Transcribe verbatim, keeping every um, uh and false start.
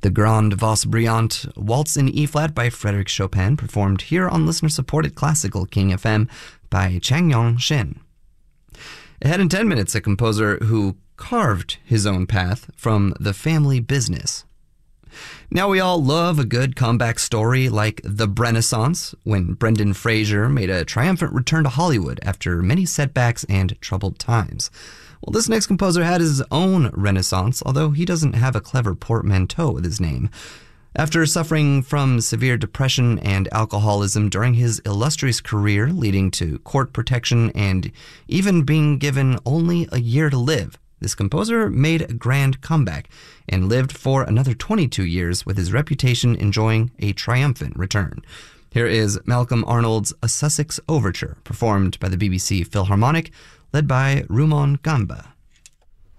The Grande Valse Brillante, Waltz in E-flat by Frédéric Chopin, performed here on listener-supported Classical King F M by Changyong Shin. Ahead in ten minutes, a composer who carved his own path from the family business. Now we all love a good comeback story like The Renaissance, when Brendan Fraser made a triumphant return to Hollywood after many setbacks and troubled times. Well, this next composer had his own renaissance, although he doesn't have a clever portmanteau with his name. After suffering from severe depression and alcoholism during his illustrious career, leading to court protection and even being given only a year to live, this composer made a grand comeback and lived for another twenty-two years with his reputation enjoying a triumphant return. Here is Malcolm Arnold's A Sussex Overture, performed by the B B C Philharmonic, led by Rumon Gamba.